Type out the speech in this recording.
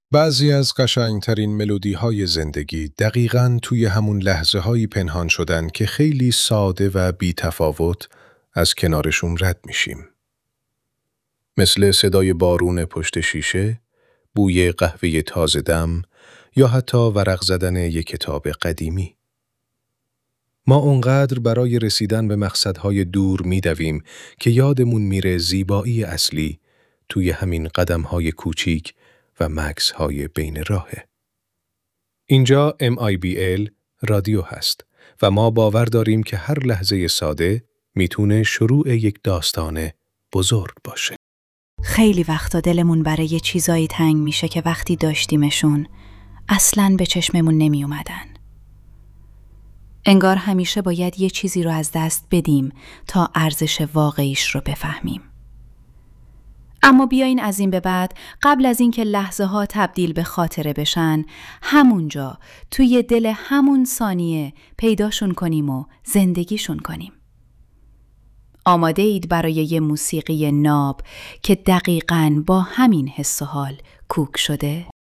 بعضی از قشنگترین ملودی‌های زندگی دقیقاً توی همون لحظه‌هایی پنهان شدن که خیلی ساده و بی‌تفاوت از کنارشون رد میشیم. مثل صدای بارون پشت شیشه، بوی قهوه تازه دم یا حتی ورق زدن یک کتاب قدیمی. ما اونقدر برای رسیدن به مقصدهای دور می‌دویم که یادمون میره زیبایی اصلی توی همین قدم‌های کوچیک و مکث‌های بین راهه. اینجا MIBL رادیو هست و ما باور داریم که هر لحظه ساده میتونه شروع یک داستان بزرگ باشه. خیلی وقتا دلمون برای یه چیزایی تنگ میشه که وقتی داشتیمشون اصلاً به چشممون نمی اومدن. انگار همیشه باید یه چیزی رو از دست بدیم تا ارزش واقعیش رو بفهمیم. اما بیاین از این به بعد قبل از اینکه لحظه ها تبدیل به خاطره بشن، همونجا توی دل همون ثانیه پیداشون کنیم و زندگیشون کنیم. آماده اید برای یه موسیقی ناب که دقیقاً با همین حس و حال کوک شده؟